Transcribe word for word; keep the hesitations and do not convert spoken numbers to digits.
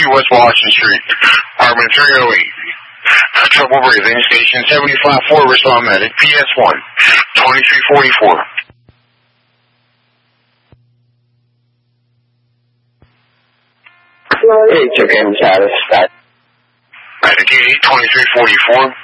West Washington Street, apartment three oh eight. Uh, trouble breathing, station seventy-five four, respond medic, P S one, twenty-three forty-four. Hey, check in status. Medic eight, twenty-three forty-four.